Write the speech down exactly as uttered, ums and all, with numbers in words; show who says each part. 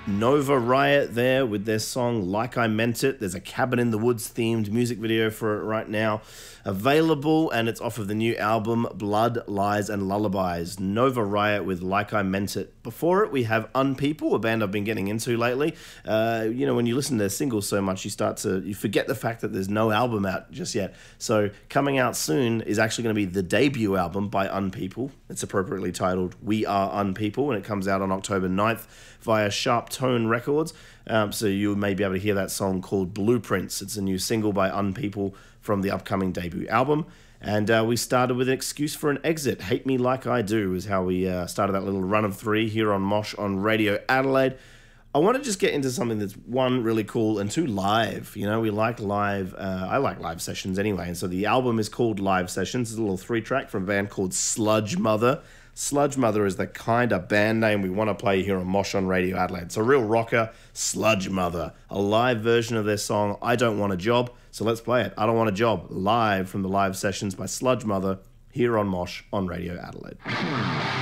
Speaker 1: Nova Riot there with their song Like I Meant It. There's a Cabin in the Woods themed music video for it right now available, and it's off of the new album Blood, Lies and Lullabies. Nova Riot with Like I Meant It. Before it, we have Unpeople, a band I've been getting into lately. Uh, you know, when you listen to their singles so much, you start to, you forget the fact that there's no album out just yet. So coming out soon is actually going to be the debut album by Unpeople. It's appropriately titled We Are Unpeople, and it comes out on October ninth via Sharp Tone Records. Um, so you may be able to hear that song called Blueprints. It's a new single by Unpeople from the upcoming debut album. And uh, we started with an excuse for an exit. Hate Me Like I Do is how we uh, started that little run of three here on Mosh on Radio Adelaide. I want to just get into something that's, one, really cool, and two, live. You know, we like live. Uh, I like live sessions anyway. And so the album is called Live Sessions. It's a little three-track from a band called Sludge Mother. Sludge Mother is the kind of band name we want to play here on Mosh on Radio Adelaide. It's a real rocker, Sludge Mother. A live version of their song, I Don't Want a Job. So let's play it. I Don't Want a Job, live from the live sessions by Sludge Mother here on Mosh on Radio Adelaide.